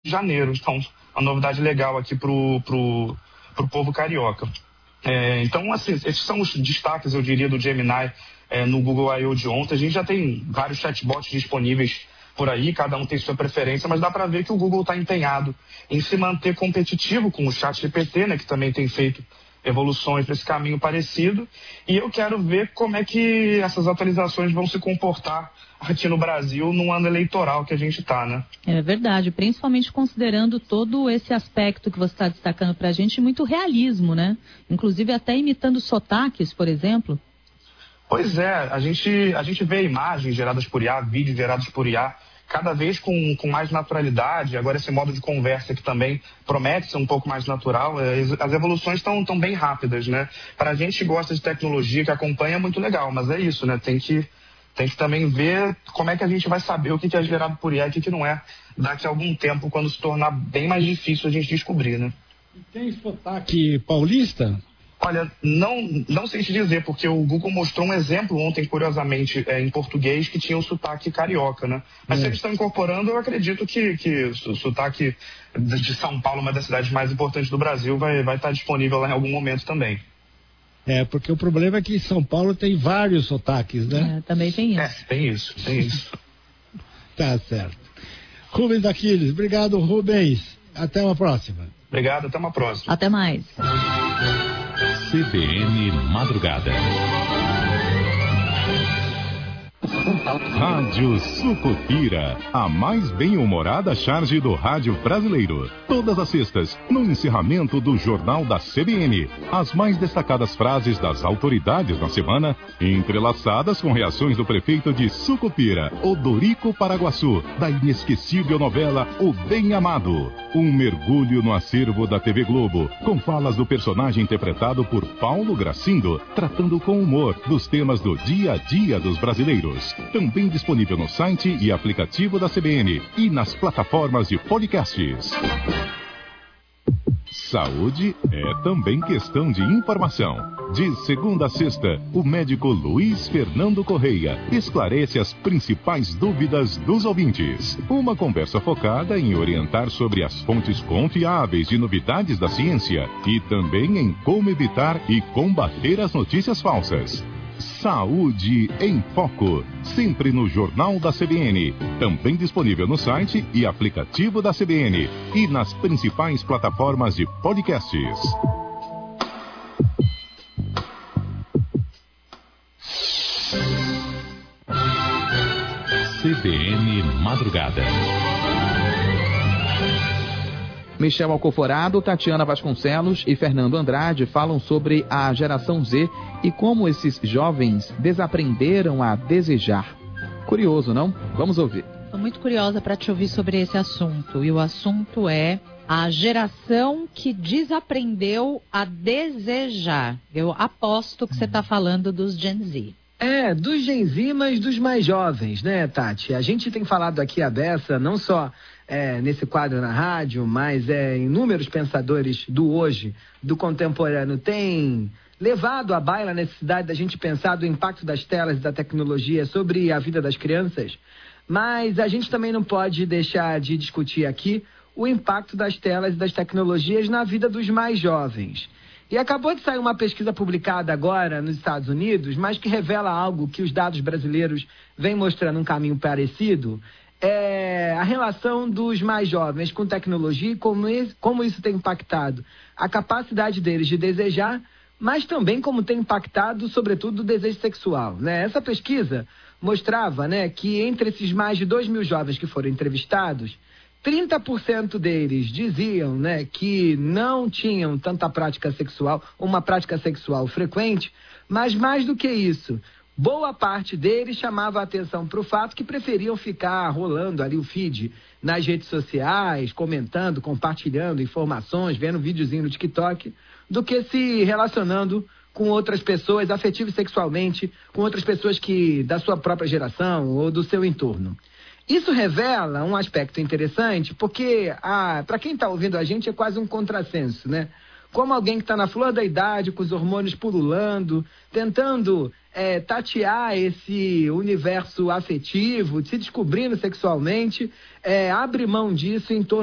de janeiro. Então, uma novidade legal aqui pro povo carioca. Então, assim, esses são os destaques, eu diria, do Gemini no Google I.O. de ontem. A gente já tem vários chatbots disponíveis por aí, cada um tem sua preferência, mas dá para ver que o Google está empenhado em se manter competitivo com o ChatGPT, né, que também tem feito evoluções para esse caminho parecido, e eu quero ver como é que essas atualizações vão se comportar aqui no Brasil no ano eleitoral que a gente está, né? É verdade, principalmente considerando todo esse aspecto que você está destacando para a gente, muito realismo, né? Inclusive até imitando sotaques, por exemplo. Pois é, a gente vê imagens geradas por IA, vídeos gerados por IA, cada vez com mais naturalidade. Agora esse modo de conversa que também promete ser um pouco mais natural. As evoluções estão bem rápidas, né? Para a gente que gosta de tecnologia, que acompanha, é muito legal, mas é isso, né? Tem que também ver como é que a gente vai saber o que é gerado por IA e o que não é daqui a algum tempo, quando se tornar bem mais difícil a gente descobrir, né? E tem sotaque paulista? Olha, não sei te dizer, porque o Google mostrou um exemplo ontem, curiosamente, em português, que tinha o sotaque carioca, né? Mas se eles estão incorporando, eu acredito que o sotaque de São Paulo, uma das cidades mais importantes do Brasil, vai estar disponível lá em algum momento também. Porque o problema é que São Paulo tem vários sotaques, né? Também tem isso. Tem isso. Tá certo. Rubens Aquiles, obrigado, Rubens. Até uma próxima. Obrigado, até uma próxima. Até mais. CBN Madrugada. Rádio Sucupira, a mais bem-humorada charge do rádio brasileiro. Todas as sextas, no encerramento do Jornal da CBN, as mais destacadas frases das autoridades da semana, entrelaçadas com reações do prefeito de Sucupira, Odorico Paraguaçu, da inesquecível novela O Bem Amado. Um mergulho no acervo da TV Globo, com falas do personagem interpretado por Paulo Gracindo, tratando com humor dos temas do dia a dia dos brasileiros. Também disponível no site e aplicativo da CBN e nas plataformas de podcasts. Saúde é também questão de informação. De segunda a sexta, o médico Luiz Fernando Correia esclarece as principais dúvidas dos ouvintes. Uma conversa focada em orientar sobre as fontes confiáveis de novidades da ciência e também em como evitar e combater as notícias falsas. Saúde em Foco, sempre no Jornal da CBN, também disponível no site e aplicativo da CBN e nas principais plataformas de podcasts. CBN Madrugada. Michel Alcoforado, Tatiana Vasconcelos e Fernando Andrade falam sobre a geração Z e como esses jovens desaprenderam a desejar. Curioso, não? Vamos ouvir. Estou muito curiosa para te ouvir sobre esse assunto. E o assunto é a geração que desaprendeu a desejar. Eu aposto que você está falando dos Gen Z. Dos Gen Z, mas dos mais jovens, né, Tati? A gente tem falado aqui a beça, não só nesse quadro na rádio, mas inúmeros pensadores do hoje, do contemporâneo, têm levado à baila a necessidade da gente pensar do impacto das telas e da tecnologia sobre a vida das crianças, mas a gente também não pode deixar de discutir aqui o impacto das telas e das tecnologias na vida dos mais jovens. E acabou de sair uma pesquisa publicada agora nos Estados Unidos, mas que revela algo que os dados brasileiros vêm mostrando um caminho parecido, a relação dos mais jovens com tecnologia e como isso tem impactado a capacidade deles de desejar, mas também como tem impactado, sobretudo, o desejo sexual, né? Essa pesquisa mostrava, né, que entre esses mais de 2.000 jovens que foram entrevistados, 30% deles diziam, né, que não tinham tanta prática sexual, uma prática sexual frequente, mas mais do que isso, boa parte deles chamava a atenção para o fato que preferiam ficar rolando ali o feed nas redes sociais, comentando, compartilhando informações, vendo videozinho no TikTok, do que se relacionando com outras pessoas, afetivo e sexualmente, com outras pessoas da sua própria geração ou do seu entorno. Isso revela um aspecto interessante, porque para quem está ouvindo a gente é quase um contrassenso, né? Como alguém que está na flor da idade, com os hormônios pululando, tentando tatear esse universo afetivo, se descobrindo sexualmente, abre mão disso em torno